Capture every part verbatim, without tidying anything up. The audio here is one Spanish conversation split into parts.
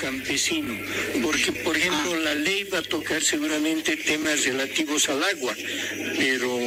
campesino, porque, por ejemplo, la ley va a tocar seguramente temas relativos al agua, pero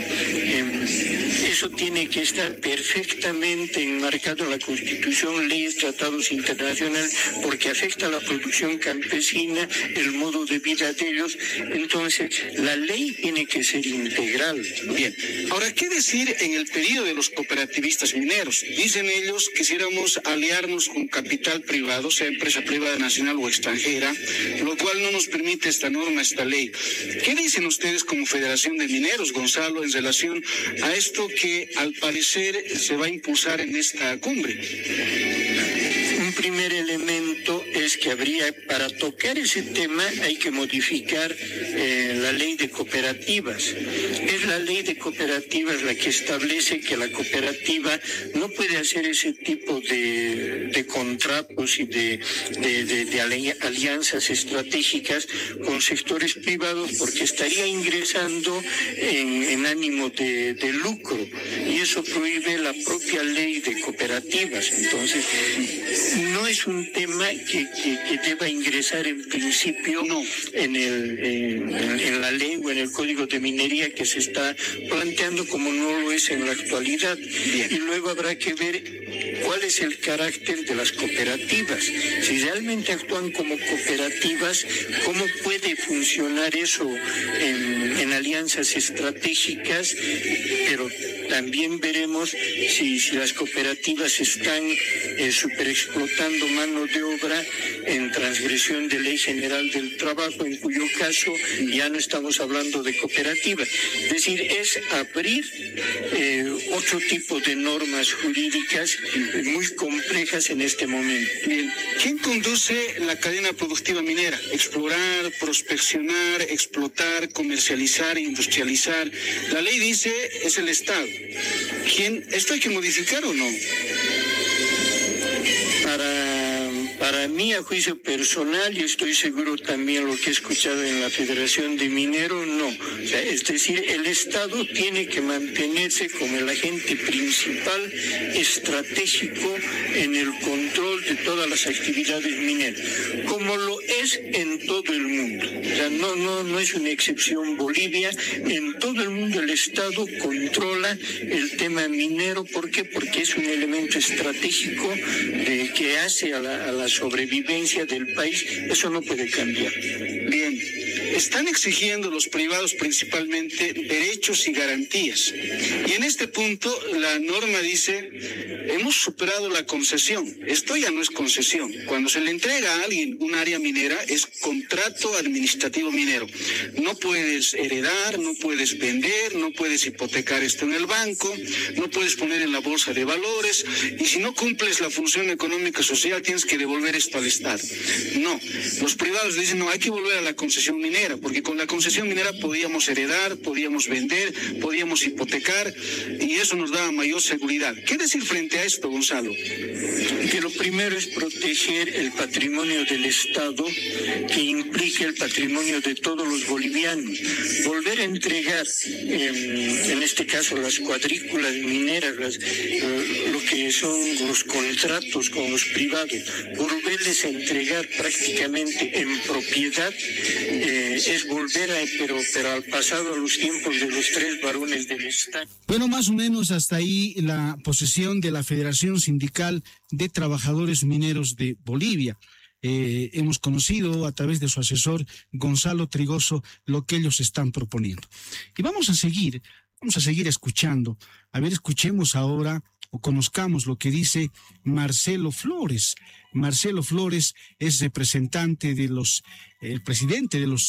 eh, eso tiene que estar perfectamente enmarcado en la Constitución, leyes, tratados internacionales, porque afecta a la producción campesina, el modo de vida de ellos. Entonces, la ley tiene que ser integral. Bien, ahora, ¿qué decir en el pedido de los cooperativistas mineros? Dicen ellos que quisiéramos aliarnos con capital privado, sea empresa privada nacional o extranjera, lo cual no nos permite esta norma, esta ley. ¿Qué dicen ustedes como Federación de Mineros, Gonzalo, en relación a esto que al parecer se va a impulsar en esta cumbre? Un primer elemento es que habría, para tocar ese tema, hay que modificar eh, la ley de cooperativas. Es la ley de cooperativas la que establece que la cooperativa no puede hacer ese tipo de, de contratos y de, de, de, de alianzas estratégicas con sectores privados, porque estaría ingresando en, en ánimo de, de lucro, y eso prohíbe la propia ley de cooperativas. Entonces, no es un tema que, que, que deba ingresar en principio no. en, el, en, en la ley o en el Código de Minería que se está planteando, como no lo es en la actualidad. Bien. Y luego habrá que ver cuál es el carácter de las cooperativas. Si realmente actúan como cooperativas, ¿cómo puede funcionar eso en, en alianzas estratégicas? Pero también veremos si, si las cooperativas están eh, superexplotando mano de obra en transgresión de Ley General del Trabajo, en cuyo caso ya no estamos hablando de cooperativas. Es decir, es abrir eh, otro tipo de normas jurídicas muy complejas en este momento. Bien. ¿Quién conduce la cadena productiva minera? Explorar, prospeccionar, explotar, comercializar, industrializar. La ley dice es el Estado. ¿Quién? ¿Esto hay que modificar o no? Para, para mí, a juicio personal, y estoy seguro también lo que he escuchado en la Federación de Mineros, no. O sea, es decir, el Estado tiene que mantenerse como el agente principal estratégico en el control de todas las actividades mineras, como lo es en todo el mundo. O sea, no, no, no es una excepción Bolivia. En todo el mundo el Estado controla el tema minero. ¿Por qué? Porque es un elemento estratégico de que hace a la, a la sobrevivencia del país. Eso no puede cambiar. Bien, están exigiendo los privados principalmente derechos y garantías. Y en este punto la norma dice, hemos superado la concesión. Esto ya no es concesión. Cuando se le entrega a alguien un área minera es contrato administrativo minero. No puedes heredar, no puedes vender, no puedes hipotecar esto en el banco, no puedes poner en la bolsa de valores, y si no cumples la función económica social tienes que devolver esto al Estado. No, los privados dicen, no, hay que volver a la concesión minera, porque con la concesión minera podíamos heredar, podíamos vender, podíamos hipotecar, y eso nos daba mayor seguridad. ¿Qué decir frente a esto, Gonzalo? Que lo primero es proteger el patrimonio del Estado, que implica el patrimonio de todos los bolivianos. Volver a entregar, eh, en este caso, las cuadrículas mineras, las, eh, lo que son los contratos con los privados, volverles a entregar prácticamente en propiedad, eh, es volver a, pero, pero al pasado, a los tiempos de los tres varones del Estado. Bueno, más o menos hasta ahí la posición de la Federación Sindical de Trabajadores Mineros de Bolivia. Eh, hemos conocido a través de su asesor Gonzalo Trigoso lo que ellos están proponiendo. Y vamos a seguir, vamos a seguir escuchando. A ver, escuchemos ahora o conozcamos lo que dice Marcelo Flores. Marcelo Flores es representante de los, el presidente de los